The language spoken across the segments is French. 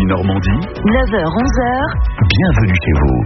Normandie, 9h-11h, bienvenue chez vous.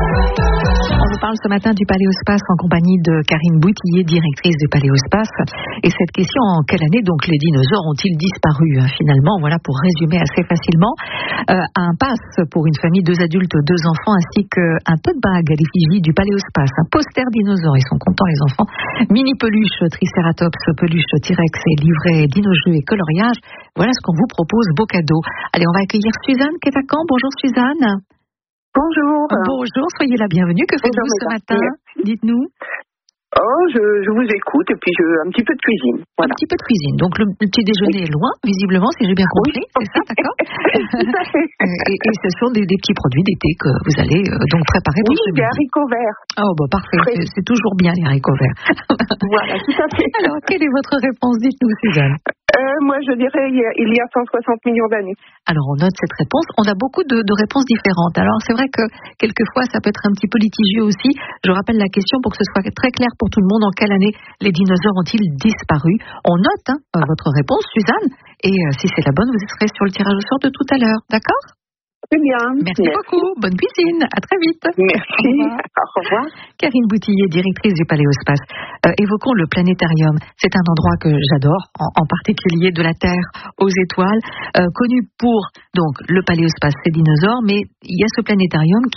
On vous parle ce matin du Paléospace en compagnie de Karine Boutillier, directrice du Paléospace. Et cette question, en quelle année donc les dinosaures ont-ils disparu finalement? Voilà, pour résumer assez facilement. Un pass pour une famille, 2 adultes, 2 enfants, ainsi qu'un tote bag à l'effigie du Paléospace. Un poster dinosaure, ils sont contents les enfants. Mini peluche, Triceratops, peluche T-Rex et livret dino-jeux et coloriage. Voilà ce qu'on vous propose, beau cadeau. Allez, on va accueillir Suzanne qui est à Caen. Bonjour Suzanne. Bonjour. Bonjour, soyez la bienvenue. Que faites-vous ce matin? Dites-nous. Oh, je vous écoute et puis un petit peu de cuisine. Voilà. Un petit peu de cuisine. Donc le petit déjeuner est loin, visiblement, si j'ai bien compris. Oui. C'est ça, d'accord? Tout à fait. Et ce sont des petits produits d'été que vous allez donc préparer pour ce midi. Oui, des haricots verts. Oh, bah parfait. C'est toujours bien les haricots verts. Voilà, tout à fait. Alors, quelle est votre réponse? Dites-nous, Suzanne. Moi, je dirais il y a 160 millions d'années. Alors, on note cette réponse. On a beaucoup de réponses différentes. Alors, c'est vrai que quelquefois, ça peut être un petit peu litigieux aussi. Je rappelle la question pour que ce soit très clair pour tout le monde. En quelle année les dinosaures ont-ils disparu? On note votre réponse, Suzanne. Et si c'est la bonne, vous serez sur le tirage au sort de tout à l'heure. D'accord? C'est bien. Merci beaucoup. Bonne cuisine. À très vite. Merci. Au revoir. Karine Boutillier, directrice du Paléospace. Évoquons le planétarium. C'est un endroit que j'adore, en particulier de la Terre aux étoiles, connu pour donc le Paléospace, ces dinosaures, mais il y a ce planétarium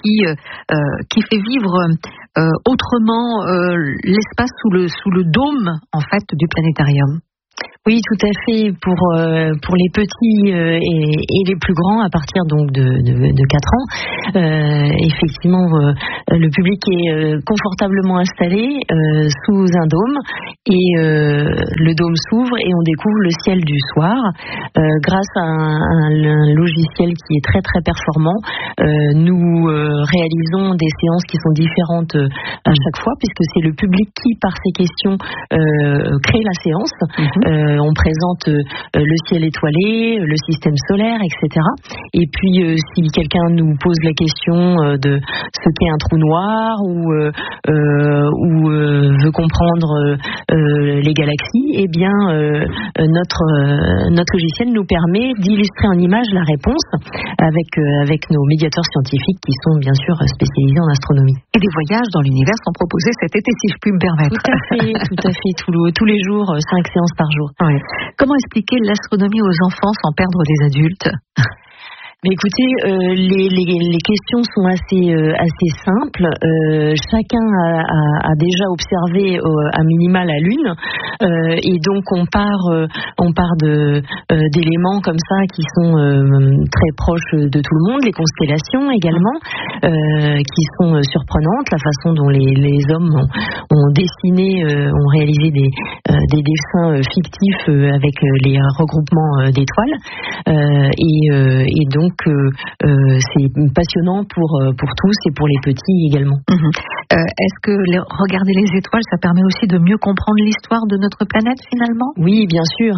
qui fait vivre autrement l'espace sous le dôme en fait du planétarium. Oui, tout à fait. Pour les petits et les plus grands, à partir donc de 4 ans, effectivement, le public est confortablement installé sous un dôme et le dôme s'ouvre et on découvre le ciel du soir grâce à un logiciel qui est très très performant. Nous réalisons des séances qui sont différentes à chaque fois puisque c'est le public qui, par ses questions, crée la séance. On présente le ciel étoilé, le système solaire, etc. Et puis, si quelqu'un nous pose la question de ce qu'est un trou noir ou veut comprendre les galaxies, eh bien, notre logiciel nous permet d'illustrer en image la réponse avec nos médiateurs scientifiques qui sont bien sûr spécialisés en astronomie. Et des voyages dans l'univers sont proposés cet été, si je puis me permettre. Tout à fait. Tous les jours, 5 séances par jour. Oui. Comment expliquer l'astronomie aux enfants sans perdre les adultes? Mais écoutez, les questions sont assez simples. Chacun a déjà observé à minima la Lune, et donc on part d'éléments comme ça qui sont très proches de tout le monde, les constellations également, qui sont surprenantes, la façon dont les hommes ont dessiné, ont réalisé des dessins fictifs avec les regroupements d'étoiles, et donc c'est passionnant pour tous et pour les petits également. Est-ce que regarder les étoiles, ça permet aussi de mieux comprendre l'histoire de notre planète finalement? Oui, bien sûr,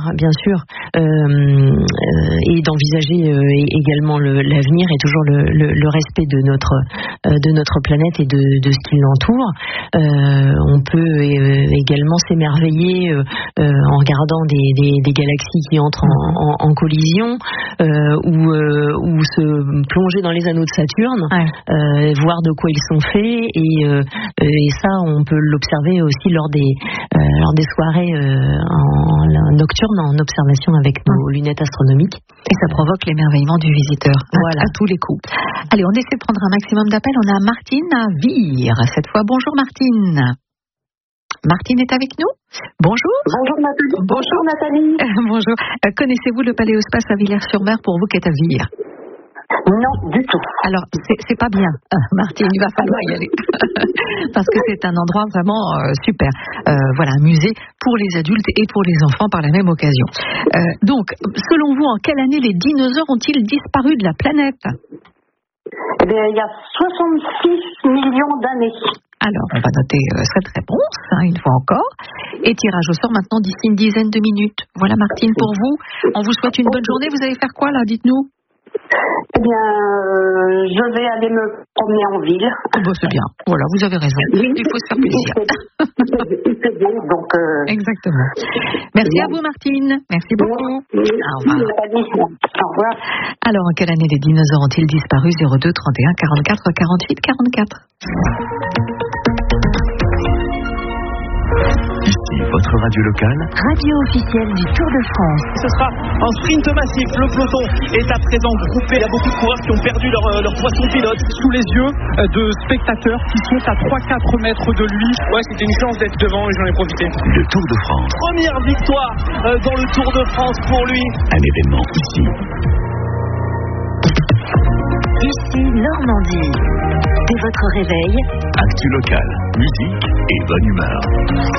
et d'envisager également l'avenir et toujours le respect de notre planète et de ce qui l'entoure. On peut également s'émerveiller en regardant des galaxies qui entrent en collision ou se plonger dans les anneaux de Saturne, voir de quoi ils sont faits et ça on peut l'observer aussi lors des soirées nocturnes en observation avec nos lunettes astronomiques. Et ça provoque l'émerveillement du visiteur à tous les coups. Allez, on essaie de prendre un maximum d'appels. On a Martine à Vire cette fois. Bonjour Martine. Martine est avec nous. Bonjour. Bonjour Nathalie. Bonjour Nathalie. Bonjour. Connaissez-vous le Paléospace à Villers-sur-Mer pour vous qui êtes à Vire? Non, du tout. Alors, c'est pas bien, Martine, il va falloir y aller. Parce que c'est un endroit vraiment super. Voilà, un musée pour les adultes et pour les enfants par la même occasion. Donc, selon vous, en quelle année les dinosaures ont-ils disparu de la planète? Eh bien, il y a 66 millions d'années. Alors, on va noter cette réponse, une fois encore. Et tirage au sort maintenant d'ici une dizaine de minutes. Voilà, Martine, pour vous. On vous souhaite une bonne journée. Vous allez faire quoi, là? Dites-nous. Eh bien, je vais aller me promener en ville. Bon, c'est bien. Voilà, vous avez raison. Oui. Il faut se faire plaisir. Il fait beau, donc... Exactement. Merci à vous, Martine. Merci beaucoup. Oui. Au revoir. Au revoir. Alors, en quelle année les dinosaures ont-ils disparu? 02 31 44 48 44. Ici, votre radio locale. Radio officielle du Tour de France. Ce sera un sprint massif. Le peloton est à présent groupé. Il y a beaucoup de coureurs qui ont perdu leur poisson pilote sous les yeux de spectateurs qui sont à 3-4 mètres de lui. Ouais, c'était une chance d'être devant et j'en ai profité. Le Tour de France. Première victoire dans le Tour de France pour lui. Un événement ici. Ici Normandie. Dès votre réveil, Actu locale, musique et bonne humeur.